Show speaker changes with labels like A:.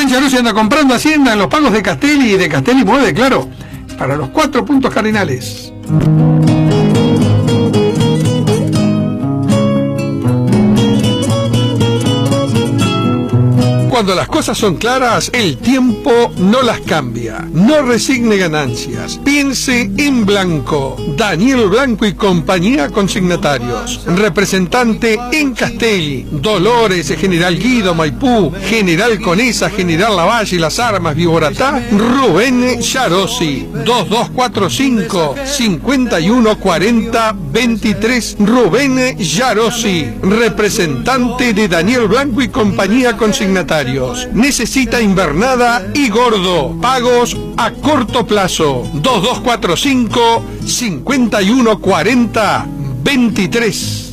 A: Yarosi anda comprando Hacienda en los pagos de Castelli y de Castelli Mueve, claro, para los 4 puntos cardinales. Cuando las cosas son claras, el tiempo no las cambia. No resigne ganancias. Piense en Blanco. Daniel Blanco y compañía consignatarios. Representante en Castelli, Dolores, General Guido, Maipú, General Conesa, General Lavalle, Las Armas, Viboratá, Rubén Yarosi. 2245-5140-23. Rubén Yarosi. Representante de Daniel Blanco y compañía consignatarios. Necesita invernada y gordo. Pagos a corto plazo. 2245-5140-23.